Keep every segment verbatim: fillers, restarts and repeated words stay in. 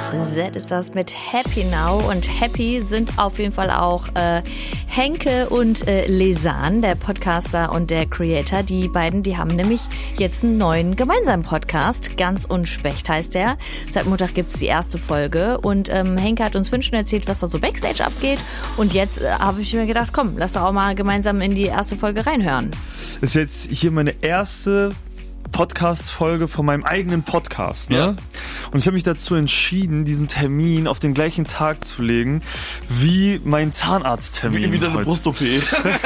Z ist das mit Happy Now. Und happy sind auf jeden Fall auch äh, Henke und äh, Lesan, der Podcaster und der Creator. Die beiden, die haben nämlich jetzt einen neuen gemeinsamen Podcast. Ganz und Specht heißt der. Seit Montag gibt's die erste Folge. Und ähm, Henke hat uns vorhin schon erzählt, was da so Backstage abgeht. Und jetzt äh, habe ich mir gedacht, komm, lass doch auch mal gemeinsam in die erste Folge reinhören. Das ist jetzt hier meine erste Podcast-Folge von meinem eigenen Podcast, ne? Ja. Und ich habe mich dazu entschieden, diesen Termin auf den gleichen Tag zu legen wie mein Zahnarzttermin. Wie wieder eine Brust-O P.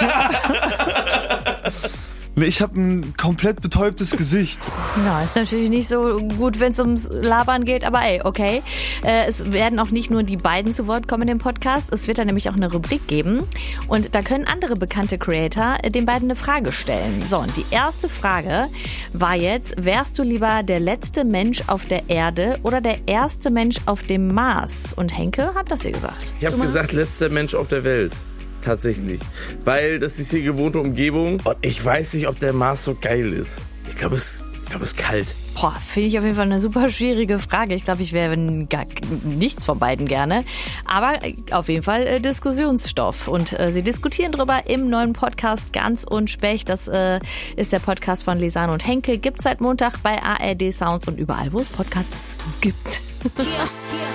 Nee, ich habe ein komplett betäubtes Gesicht. Ja, ist natürlich nicht so gut, wenn es ums Labern geht, aber ey, okay. Äh, es werden auch nicht nur die beiden zu Wort kommen in dem Podcast, es wird da nämlich auch eine Rubrik geben und da können andere bekannte Creator den beiden eine Frage stellen. So, und die erste Frage war jetzt, wärst du lieber der letzte Mensch auf der Erde oder der erste Mensch auf dem Mars? Und Henke hat das hier gesagt. Ich habe gesagt, letzter Mensch auf der Welt. Tatsächlich. Weil das ist hier gewohnte Umgebung und ich weiß nicht, ob der Mars so geil ist. Ich glaube, es, ich glaube, es ist kalt. Boah, finde ich auf jeden Fall eine super schwierige Frage. Ich glaube, ich wäre gar nichts von beiden gerne. Aber auf jeden Fall äh, Diskussionsstoff. Und äh, sie diskutieren drüber im neuen Podcast Ganz und Specht. Das äh, ist der Podcast von Lesan und Henke. Gibt's seit Montag bei A R D Sounds und überall, wo es Podcasts gibt.